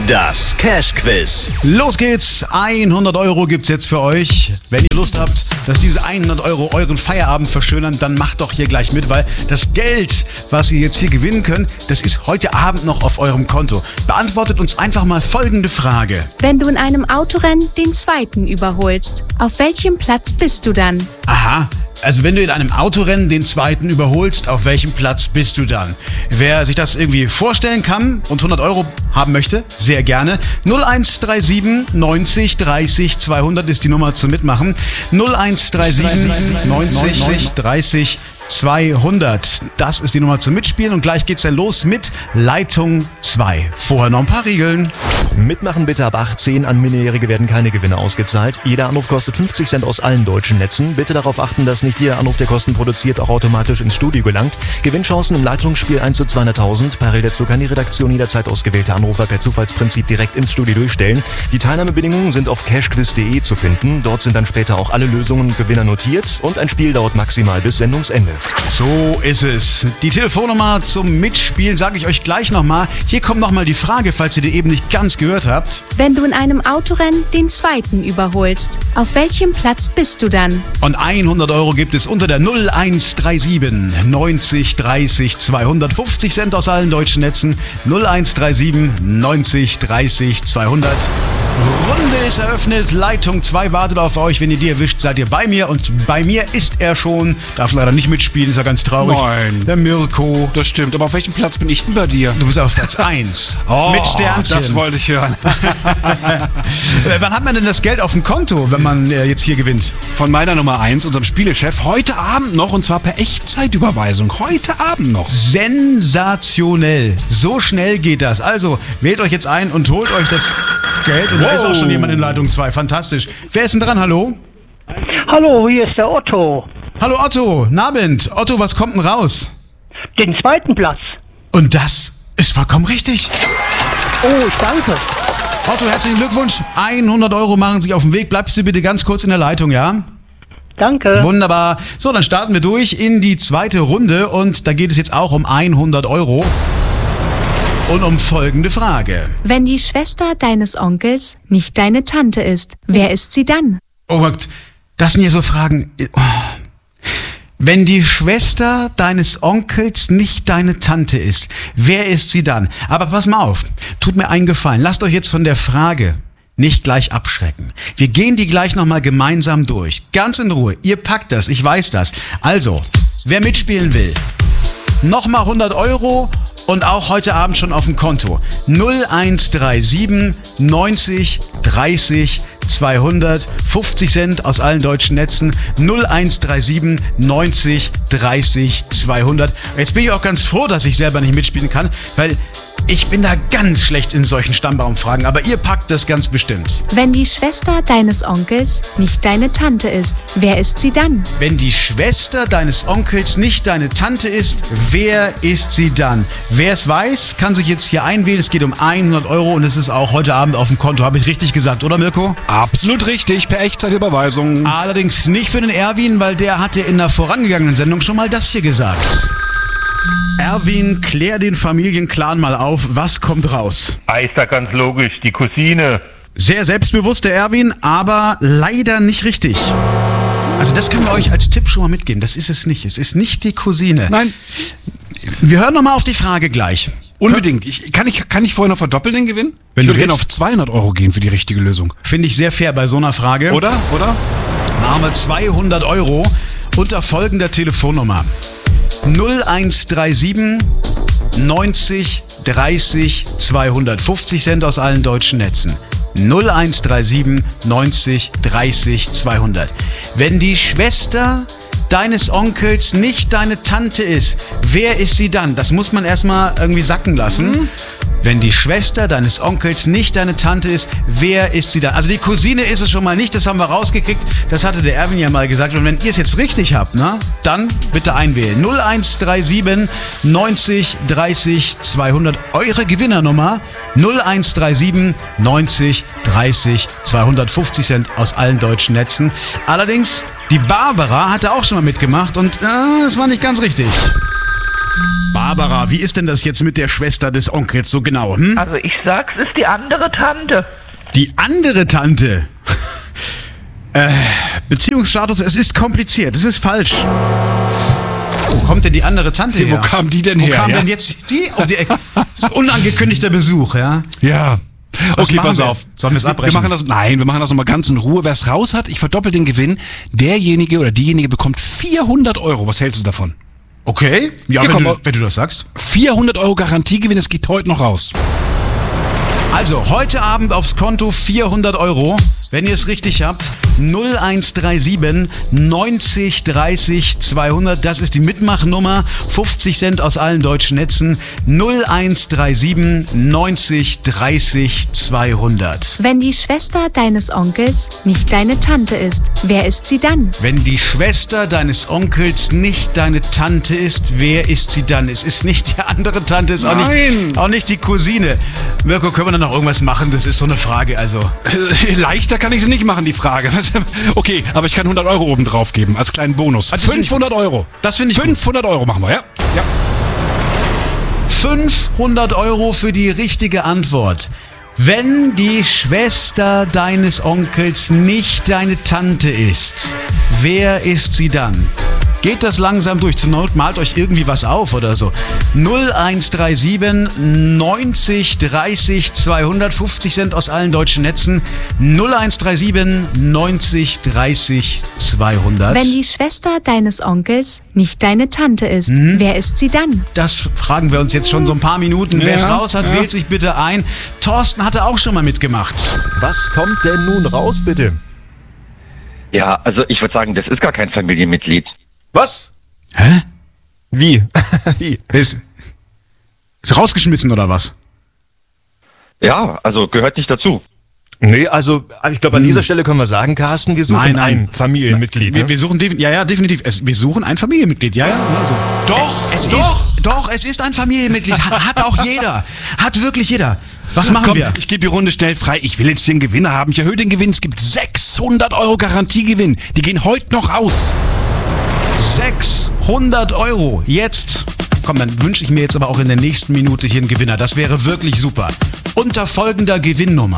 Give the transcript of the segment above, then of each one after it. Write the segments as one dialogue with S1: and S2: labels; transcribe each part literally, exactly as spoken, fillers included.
S1: Das Cash-Quiz.
S2: Los geht's. hundert Euro gibt's jetzt für euch. Wenn ihr Lust habt, dass diese hundert Euro euren Feierabend verschönern, dann macht doch hier gleich mit, weil das Geld, was ihr jetzt hier gewinnen könnt, das ist heute Abend noch auf eurem Konto. Beantwortet uns einfach mal folgende Frage.
S3: Wenn du in einem Autorennen den Zweiten überholst, auf welchem Platz bist du dann?
S2: Aha. Also wenn du in einem Autorennen den Zweiten überholst, auf welchem Platz bist du dann? Wer sich das irgendwie vorstellen kann und hundert Euro haben möchte, sehr gerne. null eins drei sieben neunzig dreißig zweihundert ist die Nummer zum Mitmachen. null eins drei sieben neunzig dreißig zweihundert. Das ist die Nummer zum Mitspielen und gleich geht's dann los mit Leitung zwei. Vorher noch ein paar Regeln.
S4: Mitmachen bitte ab achtzehn. An Minderjährige werden keine Gewinne ausgezahlt. Jeder Anruf kostet fünfzig Cent aus allen deutschen Netzen. Bitte darauf achten, dass nicht jeder Anruf, der Kosten produziert, auch automatisch ins Studio gelangt. Gewinnchancen im Leitungsspiel eins zu zweihunderttausend. Parallel dazu kann die Redaktion jederzeit ausgewählte Anrufer per Zufallsprinzip direkt ins Studio durchstellen. Die Teilnahmebedingungen sind auf cashquiz punkt de zu finden. Dort sind dann später auch alle Lösungen und Gewinner notiert und ein Spiel dauert maximal bis Sendungsende.
S2: So ist es. Die Telefonnummer zum Mitspielen sage ich euch gleich nochmal. Hier kommt nochmal die Frage, falls ihr die eben nicht ganz gehört habt.
S3: Wenn du in einem Autorennen den Zweiten überholst, auf welchem Platz bist du dann?
S2: Und hundert Euro gibt es unter der null eins drei sieben neunzig dreißig zweihundert. fünfzig Cent aus allen deutschen Netzen. null eins drei sieben neunzig dreißig zweihundert. Runde ist eröffnet. Leitung zwei wartet auf euch. Wenn ihr die erwischt, seid ihr bei mir. Und bei mir ist er schon. Darf leider nicht mitspielen, ist ja ganz traurig.
S5: Nein.
S2: Der Mirko.
S5: Das stimmt, aber auf welchem Platz bin ich denn bei dir?
S2: Du bist auf Platz eins.
S5: Oh,
S2: mit Sternchen.
S5: Das wollte ich hören.
S2: Wann hat man denn das Geld auf dem Konto, wenn man äh, jetzt hier gewinnt?
S5: Von meiner Nummer eins, unserem Spielechef, heute Abend noch, und zwar per Echtzeitüberweisung. Heute Abend noch.
S2: Sensationell. So schnell geht das. Also, wählt euch jetzt ein und holt euch das Geld. Und wow. Da ist auch schon jemand in Leitung zwei. Fantastisch. Wer ist denn dran? Hallo?
S6: Hallo, hier ist der Otto.
S2: Hallo Otto, Nabend. Otto, was kommt denn raus?
S6: Den zweiten Platz.
S2: Und das ist vollkommen richtig.
S6: Oh, ich danke.
S2: Otto, herzlichen Glückwunsch. hundert Euro machen sich auf den Weg. Bleibst du bitte ganz kurz in der Leitung, ja?
S6: Danke.
S2: Wunderbar. So, dann starten wir durch in die zweite Runde und da geht es jetzt auch um hundert Euro. Und um folgende Frage.
S3: Wenn die Schwester deines Onkels nicht deine Tante ist, wer ist sie dann?
S2: Oh Gott, das sind ja so Fragen. Oh. Wenn die Schwester deines Onkels nicht deine Tante ist, wer ist sie dann? Aber pass mal auf, tut mir einen Gefallen, lasst euch jetzt von der Frage nicht gleich abschrecken. Wir gehen die gleich nochmal gemeinsam durch. Ganz in Ruhe, ihr packt das, ich weiß das. Also, wer mitspielen will, nochmal hundert Euro und auch heute Abend schon auf dem Konto. null eins drei sieben neunzig dreißig zweihundert, fünfzig Cent aus allen deutschen Netzen, null eins drei sieben neunzig dreißig zweihundert. Jetzt bin ich auch ganz froh, dass ich selber nicht mitspielen kann, weil ich bin da ganz schlecht in solchen Stammbaumfragen, aber ihr packt das ganz bestimmt.
S3: Wenn die Schwester deines Onkels nicht deine Tante ist, wer ist sie dann?
S2: Wenn die Schwester deines Onkels nicht deine Tante ist, wer ist sie dann? Wer es weiß, kann sich jetzt hier einwählen. Es geht um hundert Euro und es ist auch heute Abend auf dem Konto. Habe ich richtig gesagt, oder Mirko?
S5: Absolut richtig, per Echtzeitüberweisung.
S2: Allerdings nicht für den Erwin, weil der hatte in der vorangegangenen Sendung schon mal das hier gesagt. Erwin, klär den Familienclan mal auf. Was kommt raus?
S7: Ah, ist da ganz logisch, die Cousine.
S2: Sehr selbstbewusst, der Erwin, aber leider nicht richtig. Also das können wir euch als Tipp schon mal mitgeben. Das ist es nicht. Es ist nicht die Cousine.
S5: Nein.
S2: Wir hören nochmal auf die Frage gleich.
S5: Unbedingt. Ich, kann, ich, kann ich vorher noch verdoppeln den Gewinn?
S2: Wenn
S5: ich würde
S2: du
S5: gerne auf zweihundert Euro gehen für die richtige Lösung.
S2: Finde ich sehr fair bei so einer Frage.
S5: Oder? Oder?
S2: Machen wir zweihundert Euro unter folgender Telefonnummer. null eins drei sieben neunzig dreißig zweihundert. fünfzig Cent aus allen deutschen Netzen. null eins drei sieben neunzig dreißig zweihundert. Wenn die Schwester deines Onkels nicht deine Tante ist, wer ist sie dann? Das muss man erstmal irgendwie sacken lassen. Mhm. Wenn die Schwester deines Onkels nicht deine Tante ist, wer ist sie dann? Also die Cousine ist es schon mal nicht, das haben wir rausgekriegt. Das hatte der Erwin ja mal gesagt. Und wenn ihr es jetzt richtig habt, ne, dann bitte einwählen. null eins drei sieben neunzig dreißig zweihundert. Eure Gewinnernummer null eins drei sieben neunzig dreißig zweihundert. fünfzig Cent aus allen deutschen Netzen. Allerdings, die Barbara hatte auch schon mal mitgemacht und äh, das war nicht ganz richtig. Barbara, wie ist denn das jetzt mit der Schwester des Onkels so genau? Hm?
S8: Also ich sag's, ist die andere Tante.
S2: Die andere Tante? äh, Beziehungsstatus, es ist kompliziert, es ist falsch. Wo kommt denn die andere Tante her?
S5: Wo kam die denn
S2: Wo
S5: her?
S2: kam
S5: ja?
S2: denn jetzt die um die Ecke? Das ist unangekündigter Besuch, ja?
S5: Ja.
S2: Was
S5: Okay,
S2: machen
S5: pass
S2: wir?
S5: auf.
S2: Sollen wir es abbrechen?
S5: Wir machen das, nein, wir machen das nochmal ganz in Ruhe. Wer es raus hat, ich verdoppel den Gewinn. Derjenige oder diejenige bekommt vierhundert Euro. Was hältst du davon?
S2: Okay, ja,
S5: Hier,
S2: wenn,
S5: komm,
S2: du,
S5: mal.
S2: wenn du das sagst.
S5: vierhundert Euro Garantiegewinn, es geht heute noch raus.
S2: Also, heute Abend aufs Konto vierhundert Euro. Wenn ihr es richtig habt, null eins drei sieben neunzig dreißig zweihundert, das ist die Mitmachnummer, fünfzig Cent aus allen deutschen Netzen, null eins drei sieben neunzig dreißig zweihundert.
S3: Wenn die Schwester deines Onkels nicht deine Tante ist, wer ist sie dann?
S2: Wenn die Schwester deines Onkels nicht deine Tante ist, wer ist sie dann? Es ist nicht die andere Tante, es ist auch nicht,
S5: Nein.
S2: auch nicht die Cousine. Mirko, können wir da noch irgendwas machen? Das ist so eine Frage, also.
S5: Äh, leichter kann ich sie nicht machen, die Frage. Okay, aber ich kann hundert Euro oben drauf geben, als kleinen Bonus.
S2: Ah, das find ich
S5: fünfhundert Euro.
S2: Das finde ich gut.
S5: fünfhundert Euro machen wir, ja? Ja.
S2: fünfhundert Euro für die richtige Antwort. Wenn die Schwester deines Onkels nicht deine Tante ist, wer ist sie dann? Geht das langsam durch. Zur Not malt euch irgendwie was auf oder so. null eins drei sieben neunzig dreißig zweihundert, fünfzig Cent aus allen deutschen Netzen. null eins drei sieben neunzig dreißig zweihundert.
S3: Wenn die Schwester deines Onkels nicht deine Tante ist, wer ist sie dann?
S2: Das fragen wir uns jetzt schon so ein paar Minuten. Wer es
S5: Ja,
S2: raus hat,
S5: ja.
S2: wählt sich bitte ein. Thorsten hatte auch schon mal mitgemacht.
S4: Was kommt denn nun raus, bitte?
S9: Ja, also ich würde sagen, das ist gar kein Familienmitglied.
S4: Was?
S2: Hä?
S4: Wie? Wie?
S2: Ist, ist rausgeschmissen oder was?
S9: Ja, also gehört nicht dazu.
S4: Nee, also ich glaube, an dieser Stelle können wir sagen, Carsten, wir suchen
S2: Nein, nein.
S4: ein Familienmitglied.
S2: Wir,
S4: Ne?
S2: wir suchen definitiv, ja, ja, definitiv. Es, wir suchen ein Familienmitglied, ja, ja. Also.
S5: Doch,
S2: Es
S5: doch.
S2: ist, doch, es ist ein Familienmitglied. Hat, hat auch jeder. Hat wirklich jeder. Was machen
S5: Komm,
S2: wir?
S5: ich gebe die Runde schnell frei. Ich will jetzt den Gewinner haben. Ich erhöhe den Gewinn. Es gibt sechshundert Euro Garantiegewinn. Die gehen heute noch raus.
S2: sechshundert Euro. Jetzt. Komm, dann wünsche ich mir jetzt aber auch in der nächsten Minute hier einen Gewinner. Das wäre wirklich super. Unter folgender Gewinnnummer.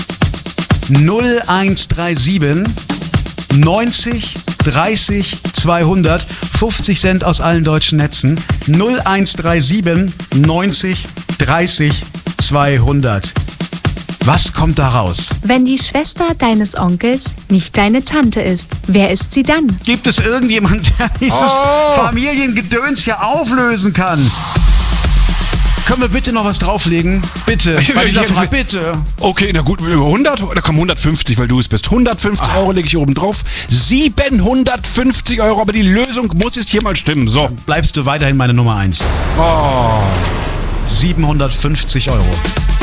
S2: null eins drei sieben neunzig dreißig zweihundert, fünfzig Cent aus allen deutschen Netzen. null eins drei sieben neunzig dreißig zweihundert. Was kommt da raus?
S3: Wenn die Schwester deines Onkels nicht deine Tante ist, wer ist sie dann?
S2: Gibt es irgendjemand, der dieses
S5: Oh.
S2: Familiengedöns hier auflösen kann? Können wir bitte noch was drauflegen? Bitte. Bei dieser Frage, bitte.
S5: Okay, na gut, hundert, da kommen hundertfünfzig, weil du es bist. hundertfünfzig Euro lege ich oben drauf. siebenhundertfünfzig Euro, aber die Lösung muss jetzt hier mal stimmen. So.
S2: Bleibst du weiterhin meine Nummer eins.
S5: Oh.
S2: siebenhundertfünfzig Euro.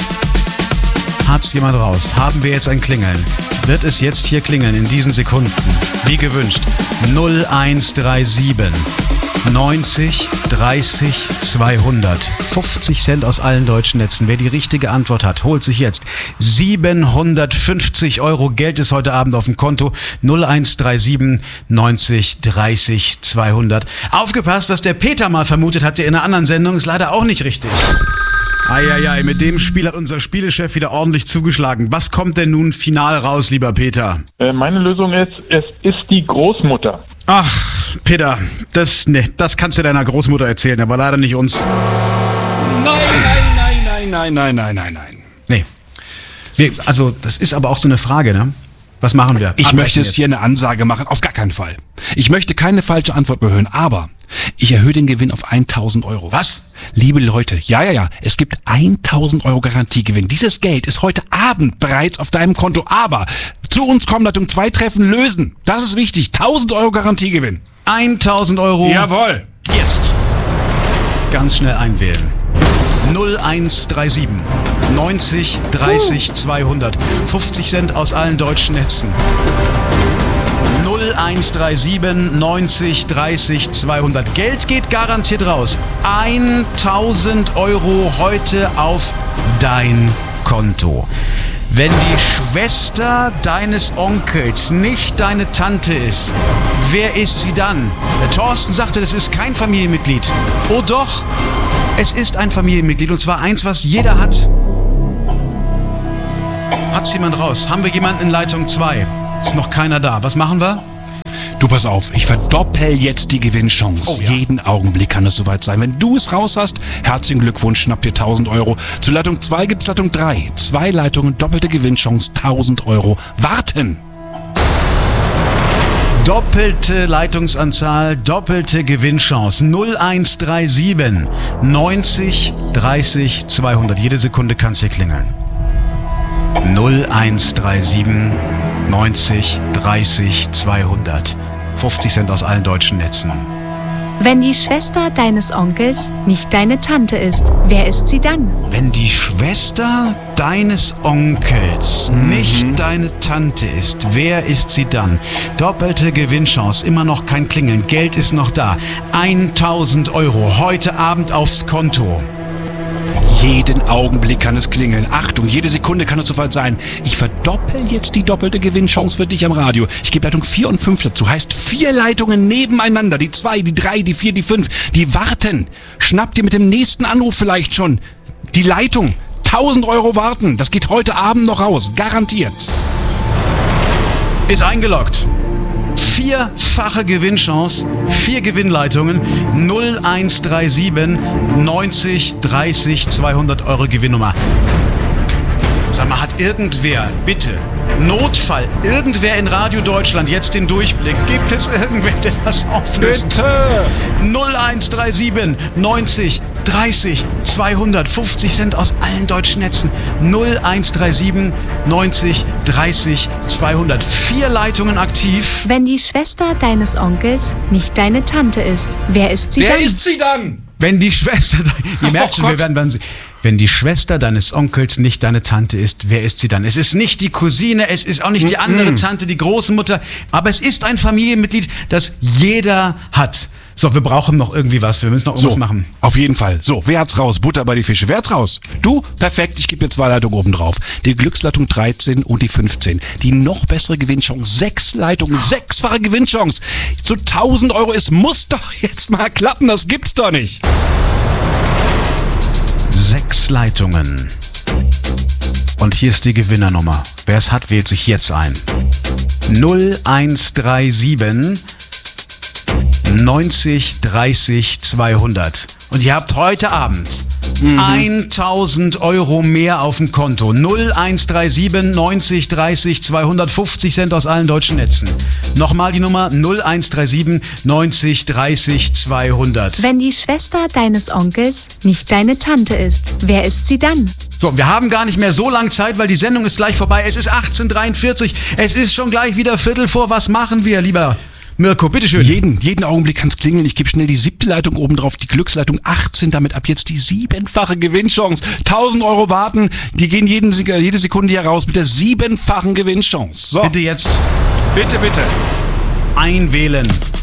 S2: Hat's jemand raus? Haben wir jetzt ein Klingeln? Wird es jetzt hier klingeln in diesen Sekunden? Wie gewünscht. null eins drei sieben neunzig dreißig zweihundert. fünfzig Cent aus allen deutschen Netzen. Wer die richtige Antwort hat, holt sich jetzt siebenhundertfünfzig Euro. Geld ist heute Abend auf dem Konto. null eins drei sieben neunzig dreißig zweihundert. Aufgepasst, was der Peter mal vermutet hatte in einer anderen Sendung, ist leider auch nicht richtig. Eieiei, mit dem Spiel hat unser Spielechef wieder ordentlich zugeschlagen. Was kommt denn nun final raus, lieber Peter?
S10: Äh, meine Lösung ist, es ist die Großmutter.
S2: Ach, Peter, das, ne, das kannst du deiner Großmutter erzählen, aber leider nicht uns.
S5: Nein, nein, nein, nein, nein, nein, nein, nein, nein.
S2: Nee. Wir, also, das ist aber auch so eine Frage, ne? Was machen wir?
S5: Ich
S2: Abbrechen
S5: möchte es
S2: jetzt.
S5: hier eine Ansage machen, auf gar keinen Fall. Ich möchte keine falsche Antwort behören, aber ich erhöhe den Gewinn auf tausend Euro.
S2: Was?
S5: Liebe Leute, ja, ja, ja, es gibt tausend Euro Garantiegewinn. Dieses Geld ist heute Abend bereits auf deinem Konto, aber zu uns kommen Leitung zwei Treffen lösen. Das ist wichtig, tausend Euro Garantiegewinn.
S2: tausend Euro.
S5: Jawohl.
S2: Jetzt. Ganz schnell einwählen. null eins drei sieben neunzig dreißig zweihundert. fünfzig Cent aus allen deutschen Netzen. null eins drei sieben neunzig dreißig zweihundert. Geld geht garantiert raus. tausend Euro heute auf dein Konto. Wenn die Schwester deines Onkels nicht deine Tante ist, wer ist sie dann? Der Thorsten sagte, das ist kein Familienmitglied. Oh doch, Es ist ein Familienmitglied und zwar eins, was jeder hat. Hat's jemand raus? Haben wir jemanden in Leitung zwei? Ist noch keiner da. Was machen wir?
S5: Du, pass auf, ich verdoppel jetzt die Gewinnchance.
S2: Oh, ja.
S5: Jeden Augenblick kann es soweit sein. Wenn du es raus hast, herzlichen Glückwunsch, schnapp dir tausend Euro. Zu Leitung zwei gibt's Leitung drei. Zwei Leitungen, doppelte Gewinnchance, tausend Euro. Warten!
S2: Doppelte Leitungsanzahl, doppelte Gewinnchance. null eins drei sieben neunzig dreißig zweihundert. Jede Sekunde kann's hier klingeln. null eins drei sieben neunzig dreißig zweihundert. fünfzig Cent aus allen deutschen Netzen.
S3: Wenn die Schwester deines Onkels nicht deine Tante ist, wer ist sie dann?
S2: Wenn die Schwester deines Onkels mhm. nicht deine Tante ist, wer ist sie dann? Doppelte Gewinnchance, immer noch kein Klingeln, Geld ist noch da. tausend Euro heute Abend aufs Konto.
S5: Jeden Augenblick kann es klingeln. Achtung, jede Sekunde kann es soweit sein. Ich verdoppel jetzt die doppelte Gewinnchance für dich am Radio. Ich gebe Leitung vier und fünf dazu. Heißt vier Leitungen nebeneinander. Die zwei, die drei, die vier, die fünf. Die warten. Schnapp dir mit dem nächsten Anruf vielleicht schon die Leitung. tausend Euro warten. Das geht heute Abend noch raus. Garantiert.
S2: Ist eingeloggt. Vierfache Gewinnchance, vier Gewinnleitungen, null eins drei sieben neunzig dreißig zweihundert Euro Gewinnnummer. Sag mal, hat irgendwer, bitte, Notfall, irgendwer in Radio Deutschland jetzt den Durchblick? Gibt es irgendwer, der das auflöst?
S5: Bitte!
S2: null eins drei sieben neunzig dreißig zweihundert, fünfzig Cent aus allen deutschen Netzen. null eins drei sieben neunzig dreißig zweihundert. Vier Leitungen aktiv.
S3: Wenn die Schwester deines Onkels nicht deine Tante ist, wer ist sie
S5: Wer
S3: dann?
S5: ist sie dann?
S2: Wenn die Schwester, ihr merkt schon,
S5: Oh
S2: wir
S5: Gott.
S2: werden, werden sie, wenn die Schwester deines Onkels nicht deine Tante ist, wer ist sie dann? Es ist nicht die Cousine, es ist auch nicht die andere Tante, die Großmutter, aber es ist ein Familienmitglied, das jeder hat. So, wir brauchen noch irgendwie was, wir müssen noch irgendwas
S5: So,
S2: machen.
S5: auf jeden Fall. So, wer hat's raus? Butter bei die Fische. Wer hat's raus? Du? Perfekt, ich gebe dir zwei Leitungen oben drauf. Die Glücksleitung dreizehn und die fünfzehn. Die noch bessere Gewinnchance. Sechs Leitungen, sechsfache Gewinnchance. Zu tausend Euro. Es muss doch jetzt mal klappen, das gibt's doch nicht.
S2: Sechs Leitungen. Und hier ist die Gewinnernummer. Wer es hat, wählt sich jetzt ein. null eins drei sieben neunzig dreißig zweihundert. Und ihr habt heute Abend mhm. tausend Euro mehr auf dem Konto. null eins drei sieben neunzig dreißig zweihundert, fünfzig Cent aus allen deutschen Netzen. Nochmal die Nummer null eins drei sieben neunzig dreißig zweihundert.
S3: Wenn die Schwester deines Onkels nicht deine Tante ist, wer ist sie dann?
S2: So, wir haben gar nicht mehr so lange Zeit, weil die Sendung ist gleich vorbei. Es ist achtzehn Uhr dreiundvierzig. Es ist schon gleich wieder Viertel vor. Was machen wir, lieber Mirko? Bitteschön.
S5: Jeden, jeden Augenblick kann's klingeln. Ich gebe schnell die siebte Leitung oben drauf, die Glücksleitung achtzehn, damit ab jetzt die siebenfache Gewinnchance. tausend Euro warten, die gehen jeden, jede Sekunde hier raus mit der siebenfachen Gewinnchance. So,
S2: Bitte jetzt
S5: bitte, bitte.
S2: einwählen.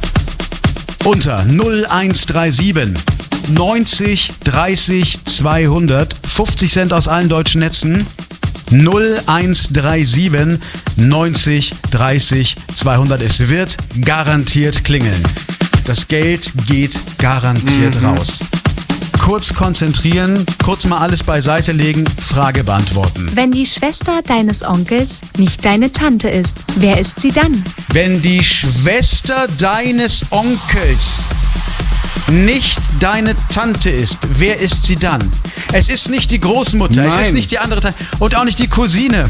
S2: Unter null eins drei sieben neunzig dreißig zweihundert, fünfzig Cent aus allen deutschen Netzen. null eins drei sieben neunzig dreißig zweihundert. Es wird garantiert klingeln. Das Geld geht garantiert mhm. raus. Kurz konzentrieren, kurz mal alles beiseite legen, Frage beantworten.
S3: Wenn die Schwester deines Onkels nicht deine Tante ist, wer ist sie dann?
S2: Wenn die Schwester deines Onkels nicht deine Tante ist, wer ist sie dann? Es ist nicht die Großmutter,
S5: Nein.
S2: es ist nicht die andere Tante und auch nicht die Cousine.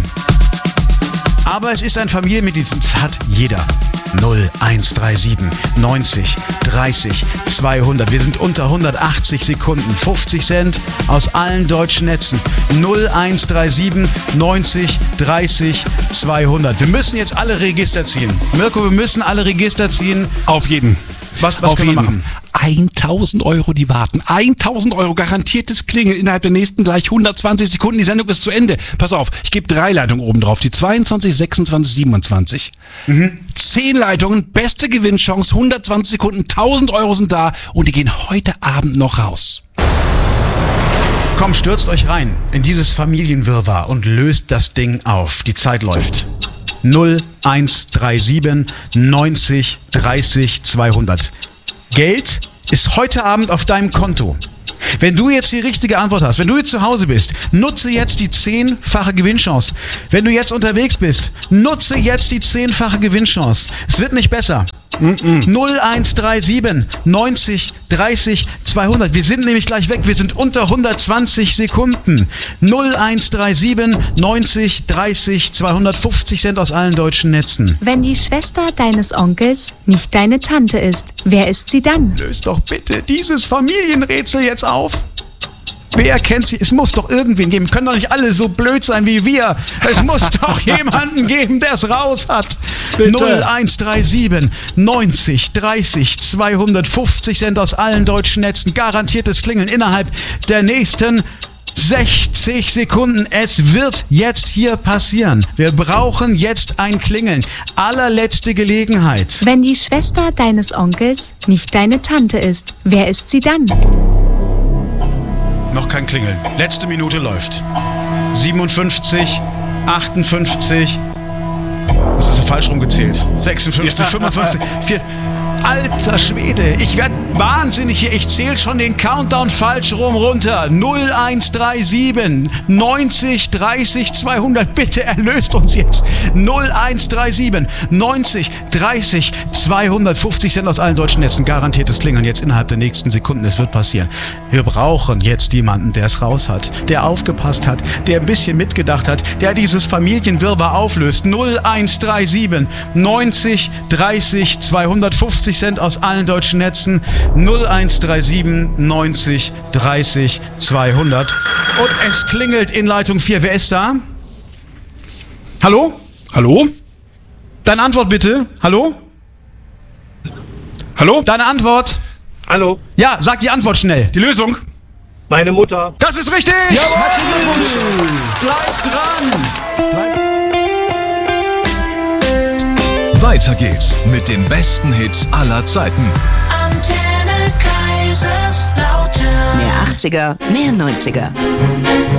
S2: Aber es ist ein Familienmitglied und das hat jeder. null eins drei sieben neunzig dreißig zweihundert. Wir sind unter hundertachtzig Sekunden. fünfzig Cent aus allen deutschen Netzen. null eins drei sieben neunzig dreißig zweihundert. Wir müssen jetzt alle Register ziehen. Mirko, wir müssen alle Register ziehen.
S5: Auf jeden.
S2: Was, was
S5: Auf
S2: können wir
S5: jeden.
S2: machen?
S5: tausend Euro, die warten. tausend Euro garantiertes Klingeln innerhalb der nächsten gleich hundertzwanzig Sekunden. Die Sendung ist zu Ende. Pass auf, ich gebe drei Leitungen oben drauf. Die zweiundzwanzig, sechsundzwanzig, siebenundzwanzig. Mhm. Zehn Leitungen, beste Gewinnchance, hundertzwanzig Sekunden, tausend Euro sind da und die gehen heute Abend noch raus.
S2: Komm, stürzt euch rein in dieses Familienwirrwarr und löst das Ding auf. Die Zeit läuft. null eins drei sieben neunzig dreißig zweihundert. Geld ist heute Abend auf deinem Konto. Wenn du jetzt die richtige Antwort hast, wenn du jetzt zu Hause bist, nutze jetzt die zehnfache Gewinnchance. Wenn du jetzt unterwegs bist, nutze jetzt die zehnfache Gewinnchance. Es wird nicht besser. Mm-mm. null eins drei sieben neunzig dreißig zweihundert. Wir sind nämlich gleich weg. Wir sind unter hundertzwanzig Sekunden. null eins drei sieben neunzig dreißig zweihundertfünfzig Cent aus allen deutschen Netzen.
S3: Wenn die Schwester deines Onkels nicht deine Tante ist, wer ist sie dann?
S2: Löst doch bitte dieses Familienrätsel jetzt auf. Wer kennt sie? Es muss doch irgendwen geben. Können doch nicht alle so blöd sein wie wir. Es muss doch jemanden geben, der es raus hat. Bitte. null eins drei sieben neunzig dreißig zweihundertfünfzig Cent aus allen deutschen Netzen. Garantiertes Klingeln innerhalb der nächsten sechzig Sekunden. Es wird jetzt hier passieren. Wir brauchen jetzt ein Klingeln. Allerletzte Gelegenheit.
S3: Wenn die Schwester deines Onkels nicht deine Tante ist, wer ist sie dann?
S2: Noch kein Klingeln. Letzte Minute läuft. siebenundfünfzig, achtundfünfzig. Das ist ja falsch rumgezählt. sechsundfünfzig, ja. fünfundfünfzig, vier. Alter Schwede, ich werde wahnsinnig hier. Ich zähle schon den Countdown falsch rum runter. null eins drei sieben neunzig dreißig zweihundert. Bitte erlöst uns jetzt. null eins drei sieben neunzig dreißig zweihundertfünfzig Cent aus allen deutschen Netzen. Garantiertes Klingeln jetzt innerhalb der nächsten Sekunden. Es wird passieren. Wir brauchen jetzt jemanden, der es raus hat, der aufgepasst hat, der ein bisschen mitgedacht hat, der dieses Familienwirrwarr auflöst. null eins drei sieben neunzig dreißig zweihundertfünfzig Cent aus allen deutschen Netzen. null eins drei sieben neunzig dreißig zweihundert. Und es klingelt in Leitung vier. Wer ist da? Hallo?
S5: Hallo?
S2: Deine Antwort bitte. Hallo?
S5: Hallo?
S2: Deine Antwort.
S6: Hallo?
S2: Ja, sag die Antwort schnell.
S5: Die Lösung?
S6: Meine Mutter.
S2: Das ist richtig!
S6: Jawohl!
S2: Herzlichen Glückwunsch! Bleib dran! Bleib
S1: Weiter geht's mit den besten Hits aller Zeiten.
S11: Antenne Kaiserslautern. Mehr achtziger, mehr neunziger.